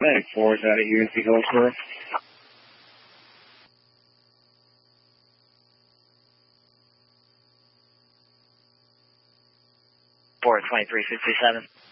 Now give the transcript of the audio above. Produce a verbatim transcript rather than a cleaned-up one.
Medic four is out of U N C Hillsborough. four twenty-three fifty-seven.